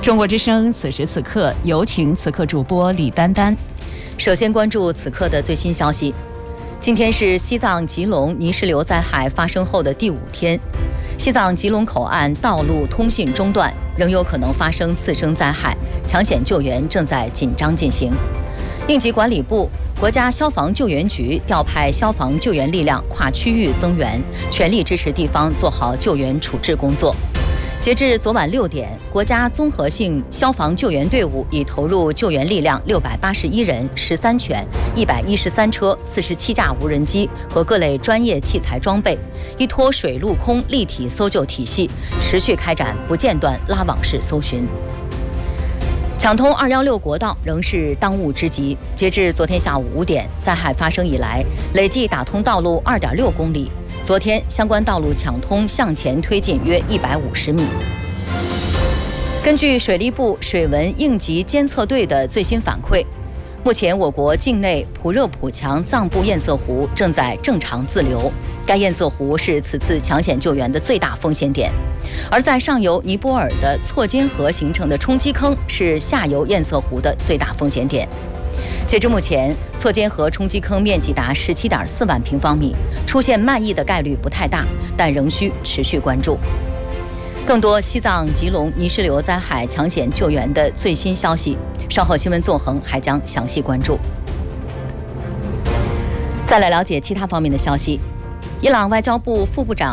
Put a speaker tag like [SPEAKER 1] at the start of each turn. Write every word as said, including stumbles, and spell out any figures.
[SPEAKER 1] 中国之声此时此刻，有请此刻主播李丹丹。
[SPEAKER 2] 首先关注此刻的最新消息。今天是西藏吉隆泥石流灾害发生后的第五天，西藏吉隆口岸道路通信中断，仍有可能发生次生灾害，抢险救援正在紧张进行。应急管理部、国家消防救援局调派消防救援力量跨区域增援，全力支持地方做好救援处置工作。截至昨晚六点，国家综合性消防救援队伍已投入救援力量六百八十一人、十三犬、一百一十三车、四十七架无人机和各类专业器材装备，依托水陆空立体搜救体系，持续开展不间断拉网式搜寻。抢通二一六国道仍是当务之急。截至昨天下午五点，灾害发生以来，累计打通道路二点六公里。昨天相关道路抢通向前推进约一百五十米。根据水利部水文应急监测队的最新反馈，目前我国境内普热普强藏布堰塞湖正在正常自流，该堰塞湖是此次抢险救援的最大风险点。而在上游尼泊尔的错间河形成的冲积坑是下游堰塞湖的最大风险点。截至目前，错间河冲积坑面积达十七点四万平方米，出现漫溢的概率不太大，但仍需持续关注。更多西藏吉隆泥石流灾害抢险救援的最新消息，稍后新闻纵横还将详细关注。再来了解其他方面的消息，伊朗外交部副部长